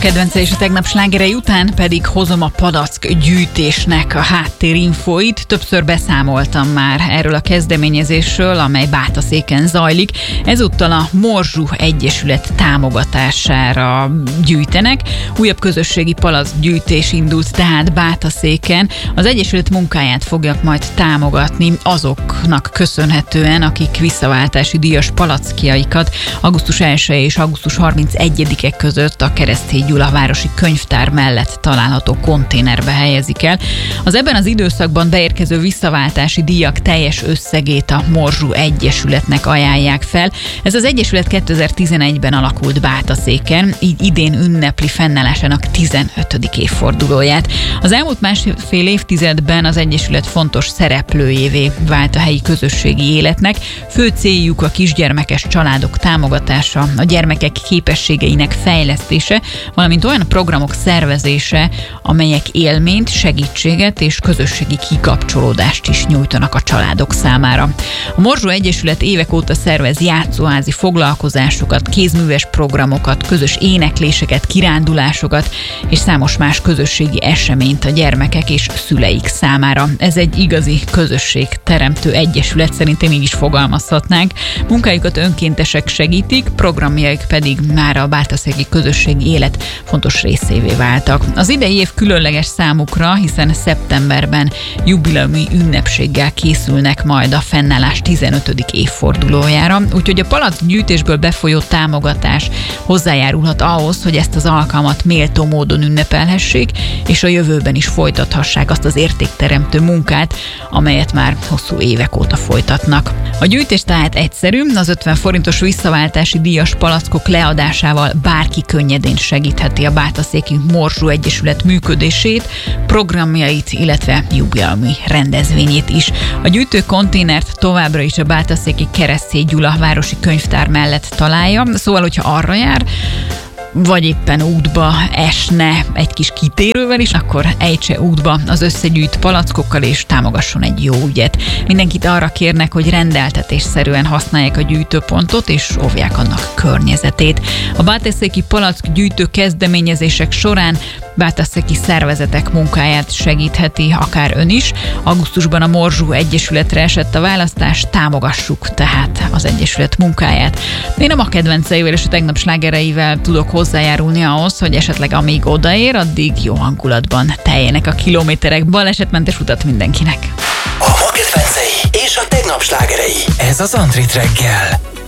kedvence és a tegnap slágerei után pedig hozom a palack gyűjtésnek a háttérinfoit. Többször beszámoltam már erről a kezdeményezésről, amely Bátaszéken zajlik. Ezúttal a Morzsu Egyesület támogatására gyűjtenek. Újabb közösségi palackgyűjtés indult tehát Bátaszéken. Az Egyesület munkáját fogják majd támogatni azoknak köszönhetően, akik visszaváltási díjas palackjaikat augusztus 1 és augusztus 31-e között a Keresztély Gyula városi könyvtár mellett található konténerbe helyezik el. Az ebben az időszakban beérkező visszaváltási díjak teljes összegét a Morzsu Egyesületnek ajánlják fel. Ez az egyesület 2011-ben alakult Bátaszéken, így idén ünnepli fennállásának 15. évfordulóját. Az elmúlt másfél évtizedben az egyesület fontos szereplőjévé vált a helyi közösségi életnek. Fő céljuk a kisgyermekes családok támogatása, a gyermekek képességeinek fejlesztése, valamint olyan programok szervezése, amelyek élményt, segítséget és közösségi kikapcsolódást is nyújtanak a családok számára. A Morzsu Egyesület évek óta szervez játszóházi foglalkozásokat, kézműves programokat, közös énekléseket, kirándulásokat és számos más közösségi eseményt a gyermekek és szüleik számára. Ez egy igazi közösségteremtő egyesület, szerintem így is fogalmazhatnánk. Munkájukat önkéntesek segítik, programjaik pedig már a bátaszéki közösségi élet fontos részévé váltak. Az idei év különleges számukra, hiszen szeptemberben jubileumi ünnepséggel készülnek majd a fennállás 15. évfordulójára, úgyhogy a palackgyűjtésből befolyó támogatás hozzájárulhat ahhoz, hogy ezt az alkalmat méltó módon ünnepelhessék, és a jövőben is folytathassák azt az értékteremtő munkát, amelyet már hosszú évek óta folytatnak. A gyűjtés tehát egyszerű, az 50 forintos visszaváltási díjas palackok leadásával bárki könnyedén segítheti a Bátaszéki Morzsu Egyesület működését, programjait, illetve jubileumi rendezvényét is. A gyűjtő konténert továbbra is a Bátaszéki Keresztély Gyula városi könyvtár mellett találja, szóval, hogyha arra jár, vagy éppen útba esne egy kis kitérővel is, akkor ejtse útba az összegyűjt palackokkal, és támogasson egy jó ügyet. Mindenkit arra kérnek, hogy rendeltetésszerűen használják a gyűjtőpontot, és óvják annak környezetét. A bátaszéki palackgyűjtő kezdeményezések során bátaszéki szervezetek munkáját segítheti akár ön is. Augusztusban a Morzsu Egyesületre esett a választás, támogassuk tehát az egyesület munkáját. Én a ma kedvenceivel és a tegnap slágereivel tudok hozzájárulni ahhoz, hogy esetleg amíg odaér, addig jó hangulatban teljenek a kilométerek. Balesetmentes utat mindenkinek! A ma kedvencei és a tegnap slágerei. Ez az Antrit reggel.